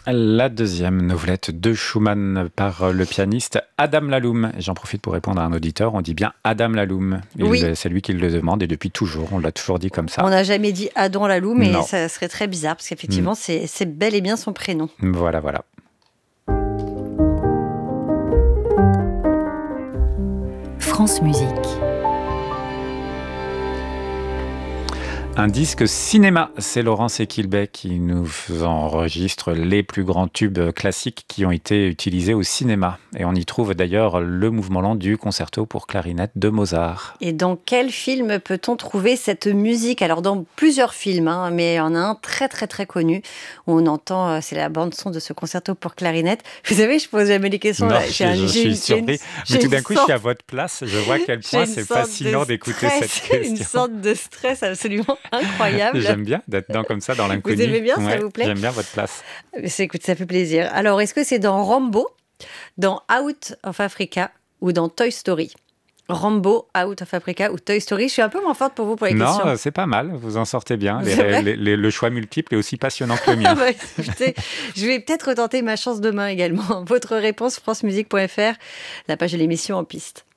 La deuxième novelette de Schumann par le pianiste Adam Laloum. J'en profite pour répondre à un auditeur, on dit bien Adam Laloum. Oui. C'est lui qui le demande et depuis toujours, on l'a toujours dit comme ça. On n'a jamais dit Adam Laloum, mais Non. ça serait très bizarre, parce qu'effectivement, c'est bel et bien son prénom. Voilà. France Musique. Un disque cinéma, c'est Laurence Equilbet qui nous enregistre les plus grands tubes classiques qui ont été utilisés au cinéma. Et on y trouve d'ailleurs le mouvement lent du concerto pour clarinette de Mozart. Et dans quel film peut-on trouver cette musique ? Alors dans plusieurs films, mais il y en a un très très très connu où on entend, c'est la bande son de ce concerto pour clarinette. Vous savez, je pose jamais les questions. Non, Là. je suis surpris. Mais tout d'un coup, je suis à votre place. Je vois à quel point c'est fascinant d'écouter cette question. Une sorte de stress absolument incroyable. J'aime bien d'être comme ça dans l'inconnu. Vous aimez bien, ça vous plaît ? J'aime bien votre place. Écoute, ça fait plaisir. Alors, est-ce que c'est dans Rambo, dans Out of Africa ou dans Toy Story ? Rambo, Out of Africa ou Toy Story. Je suis un peu moins forte pour vous pour les questions. Non, c'est pas mal. Vous en sortez bien. Le choix multiple est aussi passionnant que le mien. Écoutez, je vais peut-être retenter ma chance demain également. Votre réponse, francemusique.fr, la page de l'émission En Piste.